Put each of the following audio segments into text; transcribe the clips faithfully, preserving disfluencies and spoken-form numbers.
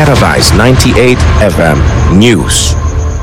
Paradise ninety-eight F M News.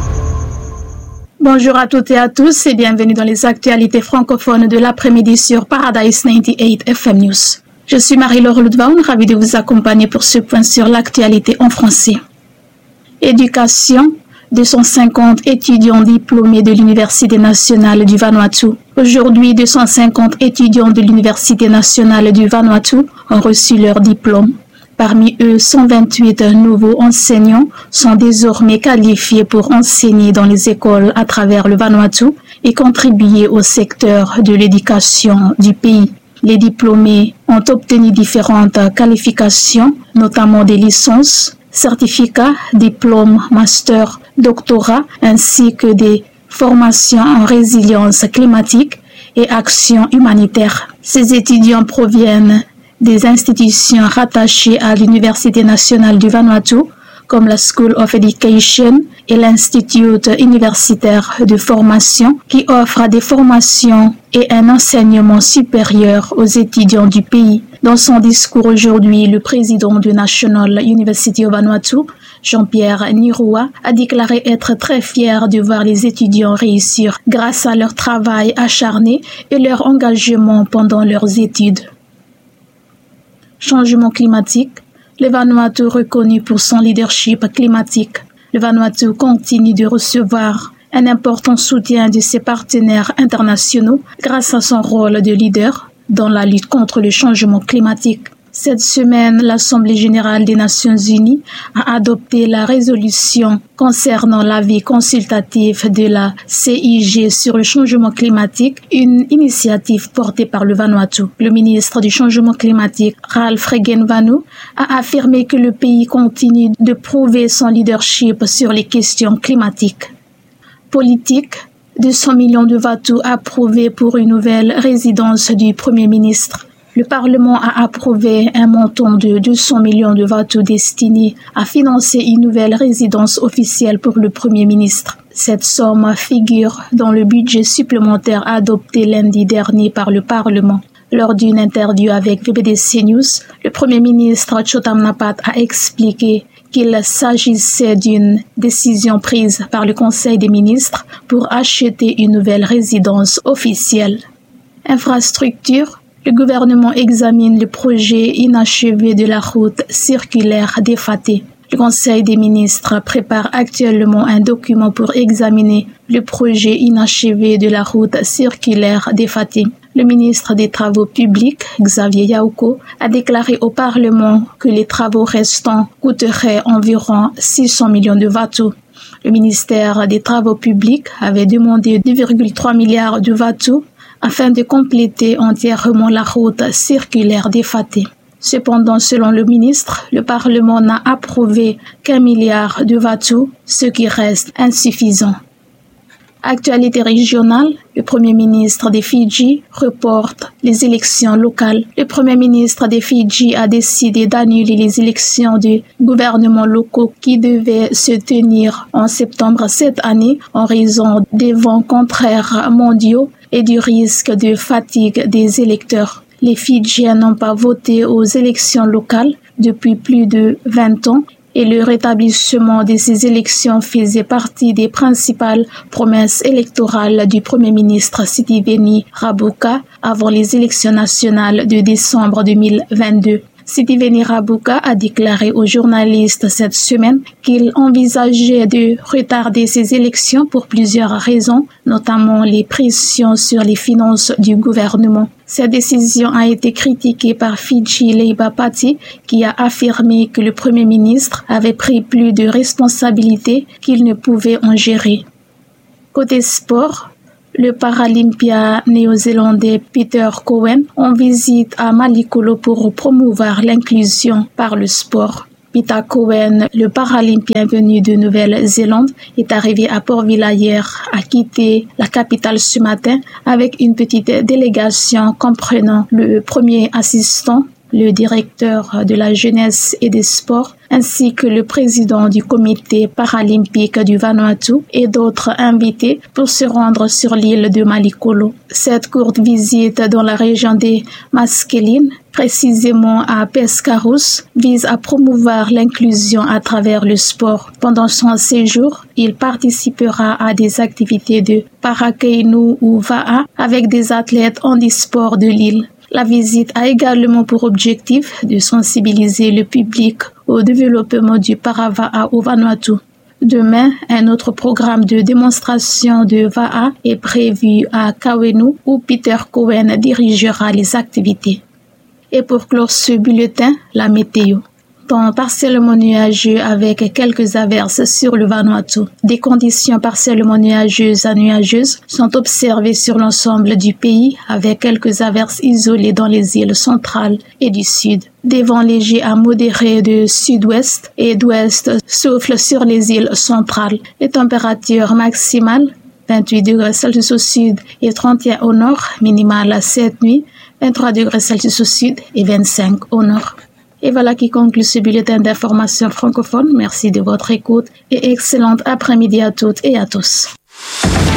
Bonjour à toutes et à tous et bienvenue dans les actualités francophones de l'après-midi sur Paradise ninety-eight F M News. Je suis Marie-Laure Ludvaun, ravie de vous accompagner pour ce point sur l'actualité en français. Éducation, deux cent cinquante étudiants diplômés de l'Université nationale du Vanuatu. Aujourd'hui, deux cent cinquante étudiants de l'Université nationale du Vanuatu ont reçu leur diplôme. Parmi eux, cent vingt-huit nouveaux enseignants sont désormais qualifiés pour enseigner dans les écoles à travers le Vanuatu et contribuer au secteur de l'éducation du pays. Les diplômés ont obtenu différentes qualifications, notamment des licences, certificats, diplômes, masters, doctorats, ainsi que des formations en résilience climatique et action humanitaire. Ces étudiants proviennent des institutions rattachées à l'Université nationale du Vanuatu, comme la School of Education et l'Institut universitaire de formation, qui offrent des formations et un enseignement supérieur aux étudiants du pays. Dans son discours aujourd'hui, le président du National University of Vanuatu, Jean-Pierre Nirua, a déclaré être très fier de voir les étudiants réussir grâce à leur travail acharné et leur engagement pendant leurs études. Changement climatique. Le Vanuatu reconnu pour son leadership climatique. Le Vanuatu continue de recevoir un important soutien de ses partenaires internationaux grâce à son rôle de leader dans la lutte contre le changement climatique. Cette semaine, l'Assemblée générale des Nations unies a adopté la résolution concernant l'avis consultatif de la C I G sur le changement climatique, une initiative portée par le Vanuatu. Le ministre du changement climatique, Ralph Regenvanu, a affirmé que le pays continue de prouver son leadership sur les questions climatiques. Politique. deux cents millions de Vatu approuvés pour une nouvelle résidence du Premier ministre. Le Parlement a approuvé un montant de deux cents millions de Vatu destinés à financer une nouvelle résidence officielle pour le Premier ministre. Cette somme figure dans le budget supplémentaire adopté lundi dernier par le Parlement. Lors d'une interview avec V B D C News, le Premier ministre Chotam Napat a expliqué qu'il s'agissait d'une décision prise par le Conseil des ministres pour acheter une nouvelle résidence officielle. Infrastructure. Le gouvernement examine le projet inachevé de la route circulaire d'Efate. Le Conseil des ministres prépare actuellement un document pour examiner le projet inachevé de la route circulaire d'Efate. Le ministre des Travaux publics, Xavier Yaouko, a déclaré au Parlement que les travaux restants coûteraient environ six cents millions de Vatu. Le ministère des Travaux publics avait demandé deux virgule trois milliards de Vatu afin de compléter entièrement la route circulaire d'Efate. Cependant, selon le ministre, le Parlement n'a approuvé qu'un milliard de Vatu, ce qui reste insuffisant. Actualité régionale, le Premier ministre des Fidji reporte les élections locales. Le Premier ministre des Fidji a décidé d'annuler les élections du gouvernement locaux qui devaient se tenir en septembre cette année en raison des vents contraires mondiaux et du risque de fatigue des électeurs. Les Fidjiens n'ont pas voté aux élections locales depuis plus de vingt ans et le rétablissement de ces élections faisait partie des principales promesses électorales du Premier ministre Sitiveni Rabuka avant les élections nationales de décembre deux mille vingt-deux. Sitiveni Rabuka a déclaré aux journalistes cette semaine qu'il envisageait de retarder ces élections pour plusieurs raisons, notamment les pressions sur les finances du gouvernement. Cette décision a été critiquée par Fiji Labour Party, qui a affirmé que le Premier ministre avait pris plus de responsabilités qu'il ne pouvait en gérer. Côté sport, le paralympien néo-zélandais Peter Cowan en visite à Malikolo pour promouvoir l'inclusion par le sport. Peter Cowan, le paralympien venu de Nouvelle-Zélande, est arrivé à Port-Vila hier, a quitté la capitale ce matin avec une petite délégation comprenant le premier assistant le directeur de la jeunesse et des sports, ainsi que le président du comité paralympique du Vanuatu et d'autres invités pour se rendre sur l'île de Malikolo. Cette courte visite dans la région des Maskelines, précisément à Pescarus, vise à promouvoir l'inclusion à travers le sport. Pendant son séjour, il participera à des activités de Parakeinu ou Va'a avec des athlètes handisport de l'île. La visite a également pour objectif de sensibiliser le public au développement du Parava'a au Vanuatu. Demain, un autre programme de démonstration de Va'a est prévu à Kawenu où Peter Cohen dirigera les activités. Et pour clore ce bulletin, la météo. Temps partiellement nuageux avec quelques averses sur le Vanuatu. Des conditions partiellement nuageuses à nuageuses sont observées sur l'ensemble du pays avec quelques averses isolées dans les îles centrales et du sud. Des vents légers à modérés de sud-ouest et d'ouest soufflent sur les îles centrales. Les températures maximales vingt-huit degrés Celsius au sud et trente et un au nord, minimale cette nuit, vingt-trois degrés Celsius au sud et vingt-cinq au nord. Et voilà qui conclut ce bulletin d'information francophone. Merci de votre écoute et excellente après-midi à toutes et à tous.